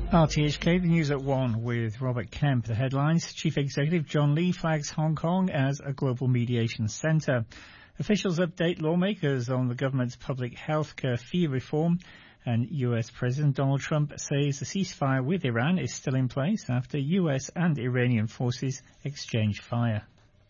RTHK, the news at 1 with Robert Kemp. The headlines: Chief Executive John Lee flags Hong Kong as a global mediation centre. Officials update lawmakers on the government's public health care fee reform. And US President Donald Trump says the ceasefire with Iran is still in place after US and Iranian forces exchange fire.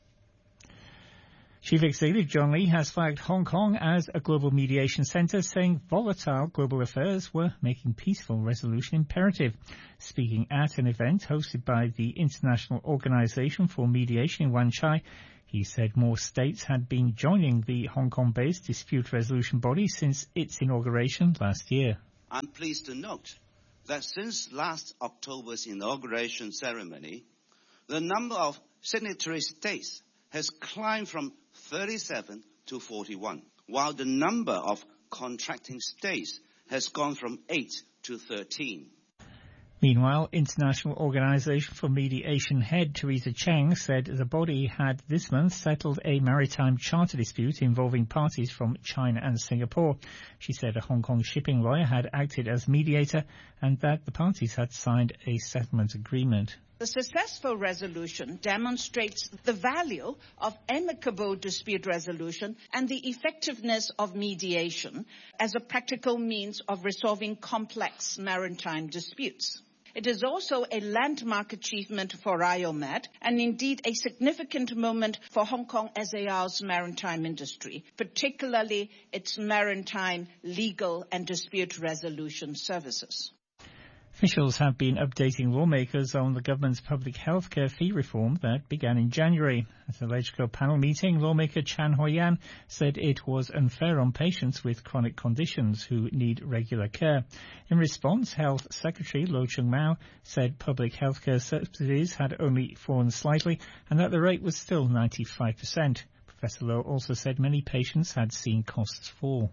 Chief Executive John Lee has flagged Hong Kong as a global mediation centre, saying volatile global affairs were making peaceful resolution imperative. Speaking at an event hosted by the International Organisation for Mediation in Wan Chai, he said more states had been joining the Hong Kong-based dispute resolution body since its inauguration last year. I'm pleased to note that since last October's inauguration ceremony, the number of signatory states has climbed from 37 to 41, while the number of contracting states has gone from 8 to 13. Meanwhile, International Organisation for Mediation head Teresa Cheng said the body had this month settled a maritime charter dispute involving parties from China and Singapore. She said a Hong Kong shipping lawyer had acted as mediator and that the parties had signed a settlement agreement. The successful resolution demonstrates the value of amicable dispute resolution and the effectiveness of mediation as a practical means of resolving complex maritime disputes. It is also a landmark achievement for RIOMED and indeed a significant moment for Hong Kong SAR's maritime industry, particularly its maritime legal and dispute resolution services. Officials have been updating lawmakers on the government's public health care fee reform that began in January. At the LegCo panel meeting, lawmaker Chan Hoi-yan said it was unfair on patients with chronic conditions who need regular care. In response, Health Secretary Lo Chung-mau said public health care subsidies had only fallen slightly and that the rate was still 95%. Professor Lo also said many patients had seen costs fall.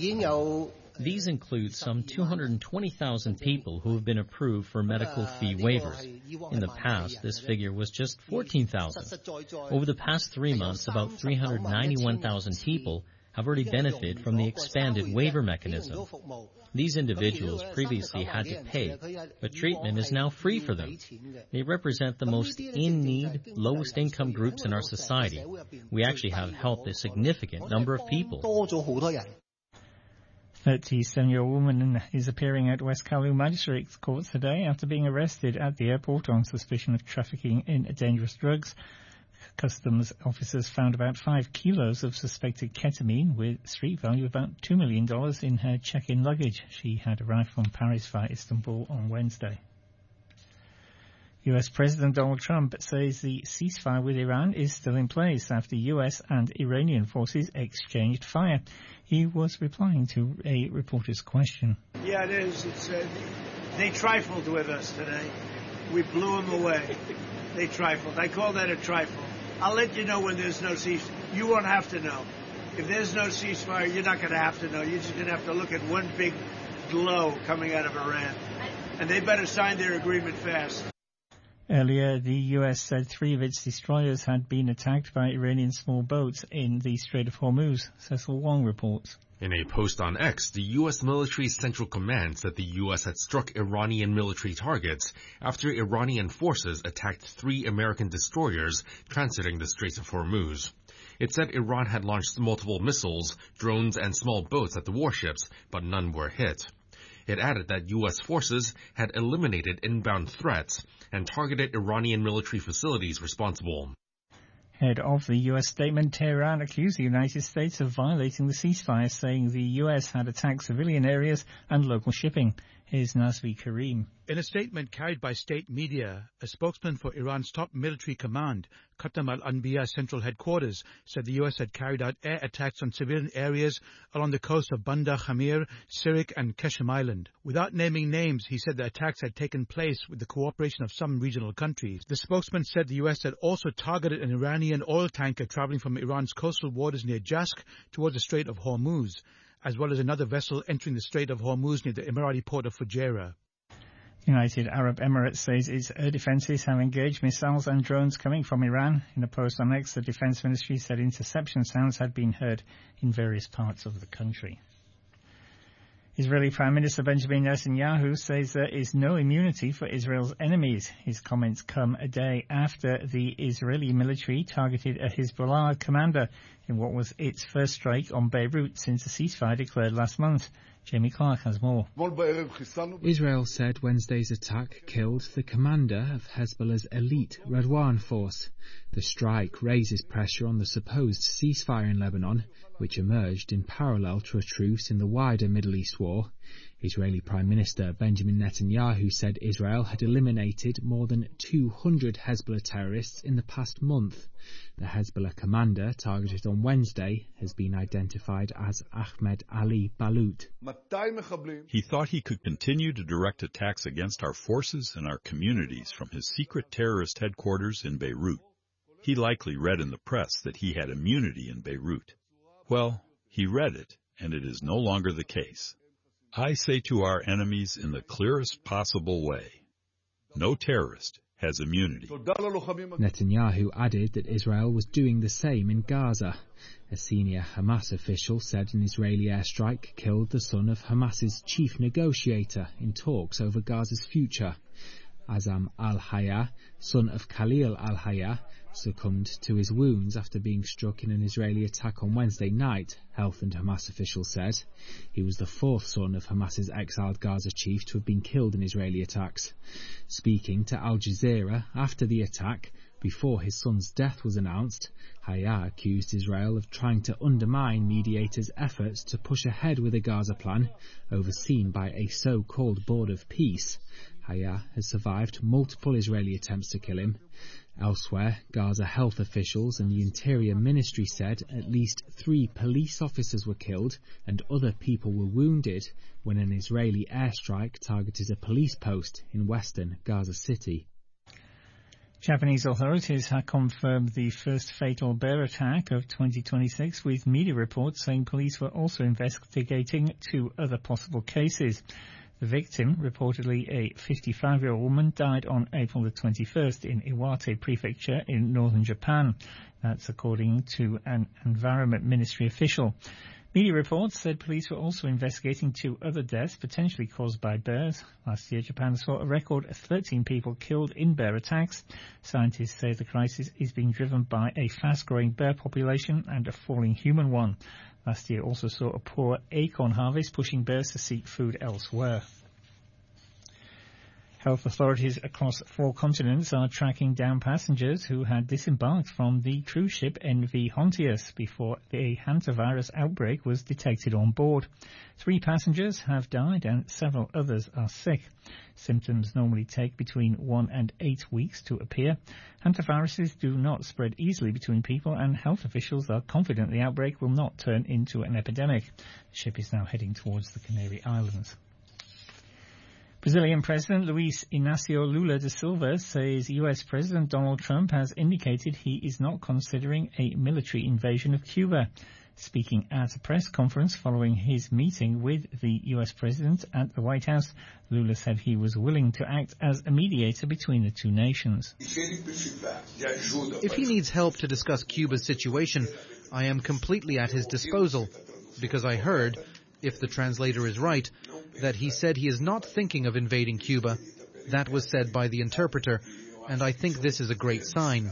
These include some 220,000 people who have been approved for medical fee waivers. In the past, this figure was just 14,000. Over the past 3 months, about 391,000 people have already benefited from the expanded waiver mechanism. These individuals previously had to pay, but treatment is now free for them. They represent the most in-need, lowest income groups in our society. We actually have helped a significant number of people. 37-year-old woman is appearing at West Kowloon Magistrates Court today after being arrested at the airport on suspicion of trafficking in dangerous drugs. Customs officers found about 5 kilos of suspected ketamine with street value of about $2 million in her check-in luggage. She had arrived from Paris via Istanbul on Wednesday. US President Donald Trump says the ceasefire with Iran is still in place after US and Iranian forces exchanged fire. He was replying to a reporter's question. Yeah, it is. They trifled with us today. We blew them away. They trifled. I call that a trifle. I'll let you know when there's no ceasefire. You won't have to know. If there's no ceasefire, you're not going to have to know. You're just going to have to look at one big glow coming out of Iran. And they better sign their agreement fast. Earlier, the US said 3 of its destroyers had been attacked by Iranian small boats in the Strait of Hormuz. Cecil Wong reports. In a post on X, the U.S. military central command said the U.S. had struck Iranian military targets after Iranian forces attacked 3 American destroyers transiting the Strait of Hormuz. It said Iran had launched multiple missiles, drones, and small boats at the warships, but none were hit. It added that U.S. forces had eliminated inbound threats and targeted Iranian military facilities responsible. Head of the U.S. statement, Tehran accused the United States of violating the ceasefire, saying the U.S. had attacked civilian areas and local shipping. Here's Nazvi Karim. In a statement carried by state media, a spokesman for Iran's top military command, Khatam al-Anbiya Central Headquarters, said the U.S. had carried out air attacks on civilian areas along the coast of Banda Khamir, Sirik and Keshem Island. Without naming names, he said the attacks had taken place with the cooperation of some regional countries. The spokesman said the U.S. had also targeted an Iranian oil tanker traveling from Iran's coastal waters near Jask towards the Strait of Hormuz, as well as another vessel entering the Strait of Hormuz near the Emirati port of Fujairah. United Arab Emirates says its air defences have engaged missiles and drones coming from Iran. In a post on X, the Defence Ministry said interception sounds had been heard in various parts of the country. Israeli Prime Minister Benjamin Netanyahu says there is no immunity for Israel's enemies. His comments come a day after the Israeli military targeted a Hezbollah commander in what was its first strike on Beirut since the ceasefire declared last month. Jamie Clark has more. Israel said Wednesday's attack killed the commander of Hezbollah's elite Radwan force. The strike raises pressure on the supposed ceasefire in Lebanon, which emerged in parallel to a truce in the wider Middle East war. Israeli Prime Minister Benjamin Netanyahu said Israel had eliminated more than 200 Hezbollah terrorists in the past month. The Hezbollah commander targeted on Wednesday has been identified as Ahmed Ali Balut. He thought he could continue to direct attacks against our forces and our communities from his secret terrorist headquarters in Beirut. He likely read in the press that he had immunity in Beirut. Well, he read it, and it is no longer the case. I say to our enemies in the clearest possible way, no terrorist has immunity. Netanyahu added that Israel was doing the same in Gaza. A senior Hamas official said an Israeli airstrike killed the son of Hamas's chief negotiator in talks over Gaza's future. Azam al-Haya, son of Khalil al-Haya, succumbed to his wounds after being struck in an Israeli attack on Wednesday night, Health and Hamas officials said. He was the fourth son of Hamas's exiled Gaza chief to have been killed in Israeli attacks. Speaking to Al Jazeera after the attack, before his son's death was announced, Haya accused Israel of trying to undermine mediators' efforts to push ahead with a Gaza plan, overseen by a so-called Board of Peace. Haya has survived multiple Israeli attempts to kill him. Elsewhere, Gaza health officials and the Interior Ministry said at least 3 police officers were killed and other people were wounded when an Israeli airstrike targeted a police post in western Gaza City. Japanese authorities have confirmed the first fatal bear attack of 2026, with media reports saying police were also investigating 2 other possible cases. The victim, reportedly a 55-year-old woman, died on April the 21st in Iwate Prefecture in northern Japan. That's according to an Environment Ministry official. Media reports said police were also investigating 2 other deaths potentially caused by bears. Last year, Japan saw a record of 13 people killed in bear attacks. Scientists say the crisis is being driven by a fast-growing bear population and a falling human one. Last year also saw a poor acorn harvest, pushing bears to seek food elsewhere. Health authorities across 4 continents are tracking down passengers who had disembarked from the cruise ship NV Hontius before a hantavirus outbreak was detected on board. 3 passengers have died and several others are sick. Symptoms normally take between 1 and 8 weeks to appear. Hantaviruses do not spread easily between people, and health officials are confident the outbreak will not turn into an epidemic. The ship is now heading towards the Canary Islands. Brazilian President Luiz Inácio Lula da Silva says U.S. President Donald Trump has indicated he is not considering a military invasion of Cuba. Speaking at a press conference following his meeting with the U.S. President at the White House, Lula said he was willing to act as a mediator between the 2 nations. If he needs help to discuss Cuba's situation, I am completely at his disposal, because I heard, if the translator is right, that he said he is not thinking of invading Cuba. That was said by the interpreter, and I think this is a great sign.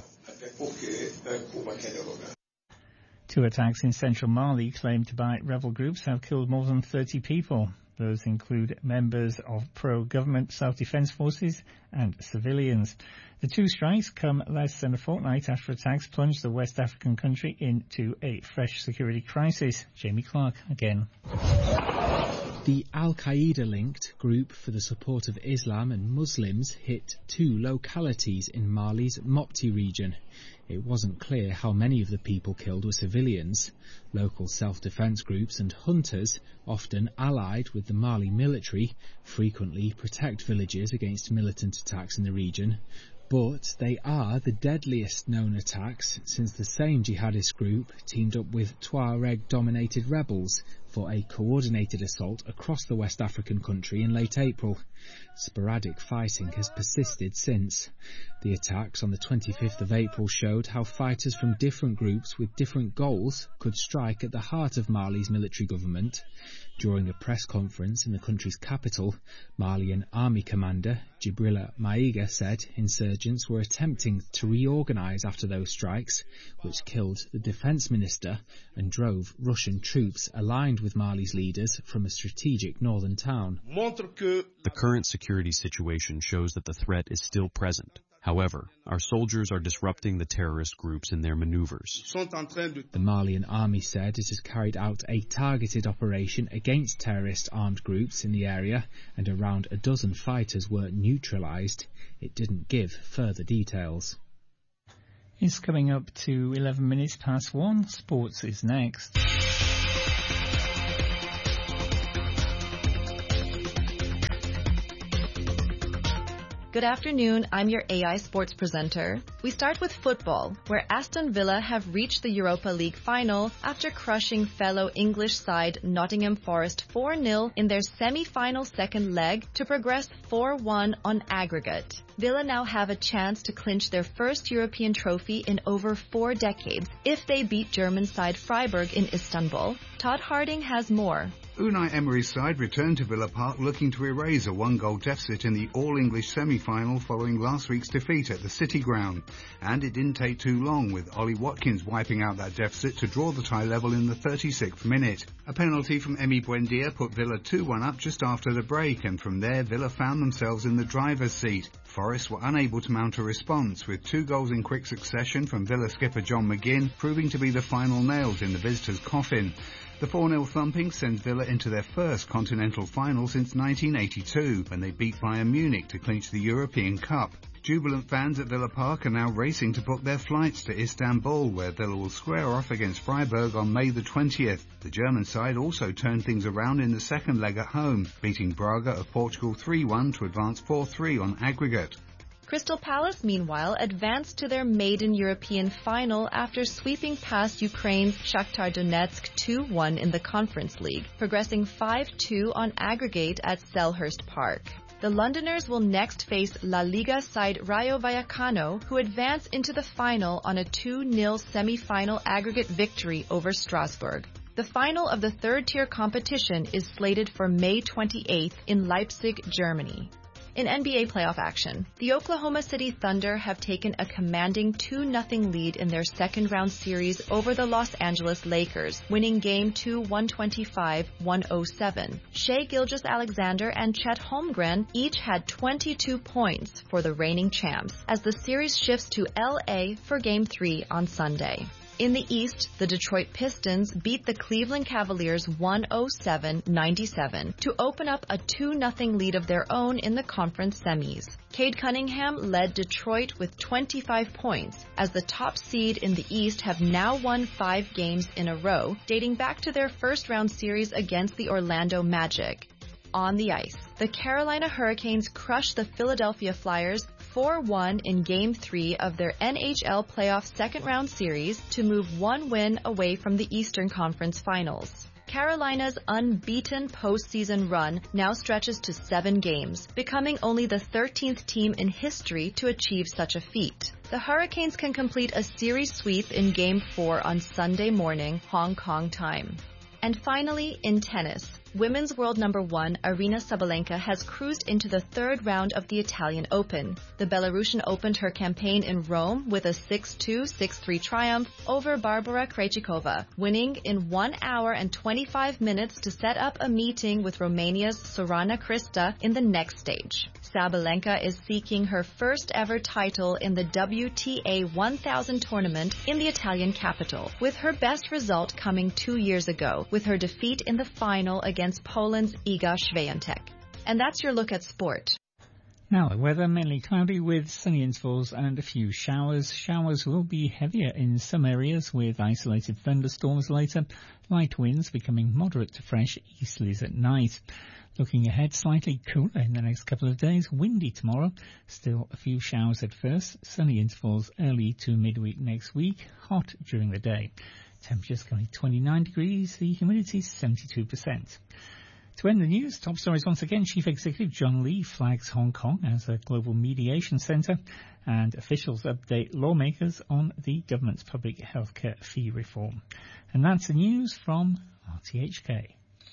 2 attacks in central Mali claimed by rebel groups have killed more than 30 people. Those include members of pro-government self-defense forces and civilians. The 2 strikes come less than a fortnight after attacks plunged the West African country into a fresh security crisis. Jamie Clark again. The Al-Qaeda-linked Group for the Support of Islam and Muslims hit 2 localities in Mali's Mopti region. It wasn't clear how many of the people killed were civilians. Local self-defense groups and hunters, often allied with the Mali military, frequently protect villages against militant attacks in the region. But they are the deadliest known attacks since the same jihadist group teamed up with Tuareg-dominated rebels for a coordinated assault across the West African country in late April. Sporadic fighting has persisted since. The attacks on the 25th of April showed how fighters from different groups with different goals could strike at the heart of Mali's military government. During a press conference in the country's capital, Malian army commander Djibrila Maiga said insurgents were attempting to reorganize after those strikes, which killed the defense minister and drove Russian troops aligned with Mali's leaders from a strategic northern town. The current security situation shows that the threat is still present. However, our soldiers are disrupting the terrorist groups in their maneuvers. The Malian army said it has carried out a targeted operation against terrorist armed groups in the area, and around a dozen fighters were neutralized. It didn't give further details. It's coming up to 11 minutes past 1. Sports is next. Good afternoon, I'm your AI sports presenter. We start with football, where Aston Villa have reached the Europa League final after crushing fellow English side Nottingham Forest 4-0 in their semi-final second leg to progress 4-1 on aggregate. Villa now have a chance to clinch their first European trophy in over 4 decades if they beat German side Freiburg in Istanbul. Todd Harding has more. Unai Emery's side returned to Villa Park looking to erase a 1-goal deficit in the All-English semi-final following last week's defeat at the City Ground. And it didn't take too long, with Ollie Watkins wiping out that deficit to draw the tie level in the 36th minute. A penalty from Emi Buendia put Villa 2-1 up just after the break, and from there Villa found themselves in the driver's seat. Forest were unable to mount a response, with 2 goals in quick succession from Villa skipper John McGinn proving to be the final nails in the visitors' coffin. The 4-0 thumping sends Villa into their first continental final since 1982, when they beat Bayern Munich to clinch the European Cup. Jubilant fans at Villa Park are now racing to book their flights to Istanbul, where Villa will square off against Freiburg on May the 20th. The German side also turned things around in the second leg at home, beating Braga of Portugal 3-1 to advance 4-3 on aggregate. Crystal Palace, meanwhile, advanced to their maiden European final after sweeping past Ukraine's Shakhtar Donetsk 2-1 in the Conference League, progressing 5-2 on aggregate at Selhurst Park. The Londoners will next face La Liga side Rayo Vallecano, who advance into the final on a 2-0 semi-final aggregate victory over Strasbourg. The final of the third-tier competition is slated for May 28th in Leipzig, Germany. In NBA playoff action, the Oklahoma City Thunder have taken a commanding 2-0 lead in their second-round series over the Los Angeles Lakers, winning Game 2 125-107. Shai Gilgeous-Alexander and Chet Holmgren each had 22 points for the reigning champs, as the series shifts to LA for Game 3 on Sunday. In the East, the Detroit Pistons beat the Cleveland Cavaliers 107-97 to open up a 2-0 lead of their own in the conference semis. Cade Cunningham led Detroit with 25 points, as the top seed in the East have now won 5 games in a row, dating back to their first-round series against the Orlando Magic. On the ice, the Carolina Hurricanes crushed the Philadelphia Flyers 4-1 in Game 3 of their NHL playoff second-round series to move 1 win away from the Eastern Conference Finals. Carolina's unbeaten postseason run now stretches to 7 games, becoming only the 13th team in history to achieve such a feat. The Hurricanes can complete a series sweep in Game 4 on Sunday morning, Hong Kong time. And finally, in tennis, women's world number 1, Aryna Sabalenka, has cruised into the third round of the Italian Open. The Belarusian opened her campaign in Rome with a 6-2, 6-3 triumph over Barbara Krejcikova, winning in 1 hour and 25 minutes to set up a meeting with Romania's Sorana Crista in the next stage. Sabalenka is seeking her first ever title in the WTA 1000 tournament in the Italian capital, with her best result coming 2 years ago, with her defeat in the final against Poland's Iga Świątek. And that's your look at sport. Now, the weather mainly cloudy with sunny intervals and a few showers. Showers will be heavier in some areas with isolated thunderstorms later. Light winds becoming moderate to fresh easterlies at night. Looking ahead, slightly cooler in the next couple of days. Windy tomorrow. Still a few showers at first. Sunny intervals early to midweek next week. Hot during the day. Temperature's currently 29 degrees, the humidity is 72%. To end the news, top stories once again. Chief Executive John Lee flags Hong Kong as a global mediation centre, and officials update lawmakers on the government's public healthcare fee reform. And that's the news from RTHK.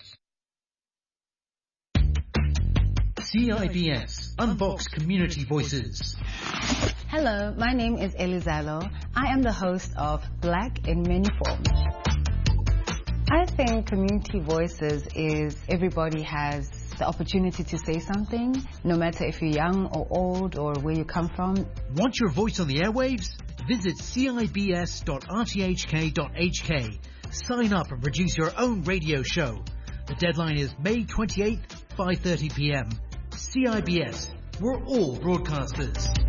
CIBS Unbox Community Voices. Hello, my name is Elizalo. I am the host of Black in Many Forms. I think Community Voices is everybody has the opportunity to say something, no matter if you're young or old or where you come from. Want your voice on the airwaves? Visit cibs.rthk.hk. Sign up and produce your own radio show. The deadline is May 28th, 5:30 p.m. CIBS. We're all broadcasters.